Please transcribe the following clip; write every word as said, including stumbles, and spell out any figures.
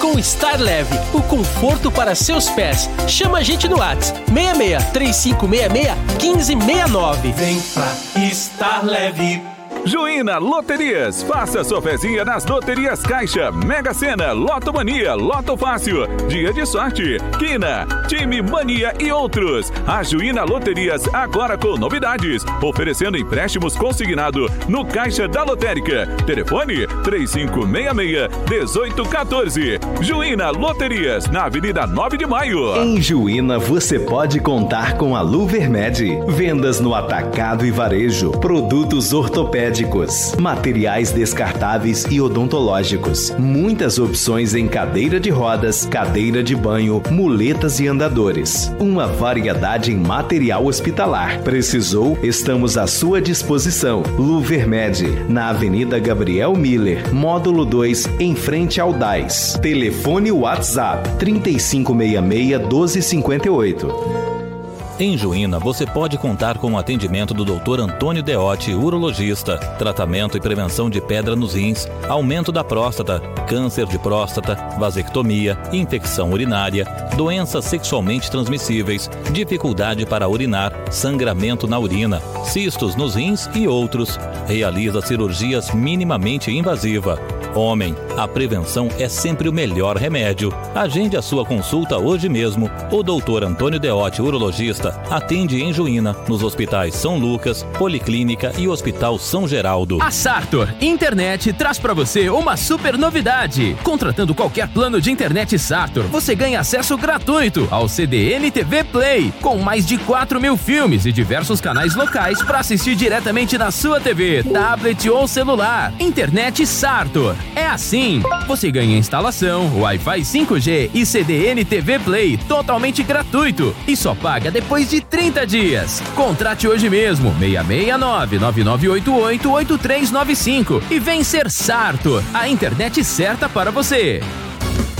Com Estar Leve, o conforto para seus pés. Chama a gente no WhatsApp seis seis três cinco seis seis um cinco seis nove. Vem pra Estar Leve. Juína Loterias, faça sua fezinha nas loterias Caixa, Mega Sena, Loto Mania, Loto Fácil, Dia de Sorte, Quina, Time Mania e outros. A Juína Loterias agora com novidades, oferecendo empréstimos consignado no Caixa da Lotérica. Telefone três cinco seis seis, um oito um quatro. Juína Loterias, na Avenida nove de Maio. Em Juína você pode contar com a Luvermed. Vendas no atacado e varejo, produtos ortopédicos, materiais descartáveis e odontológicos. Muitas opções em cadeira de rodas, cadeira de banho, muletas e andadores. Uma variedade em material hospitalar. Precisou? Estamos à sua disposição. Luvermed, na Avenida Gabriel Miller, módulo dois, em frente ao D A I S. Telefone WhatsApp trinta e cinco sessenta e seis, doze cinquenta e oito. Em Juína, você pode contar com o atendimento do doutor Antônio Deotti, urologista, tratamento e prevenção de pedra nos rins, aumento da próstata, câncer de próstata, vasectomia, infecção urinária, doenças sexualmente transmissíveis, dificuldade para urinar, sangramento na urina, cistos nos rins e outros. Realiza cirurgias minimamente invasiva. Homem, a prevenção é sempre o melhor remédio. Agende a sua consulta hoje mesmo. O doutor Antônio Deotti, urologista, atende em Juína, nos hospitais São Lucas, Policlínica e Hospital São Geraldo. A Sartor Internet traz para você uma super novidade. Contratando qualquer plano de internet Sartor, você ganha acesso gratuito ao C D N T V Play, com mais de quatro mil filmes e diversos canais locais para assistir diretamente na sua T V, tablet ou celular. Internet Sartor. É assim, você ganha instalação, Wi-Fi cinco G e C D N T V Play totalmente gratuito e só paga depois de trinta dias. Contrate hoje mesmo, seis seis nove, nove nove oito oito, oito três nove cinco e vem ser Sartor, a internet certa para você.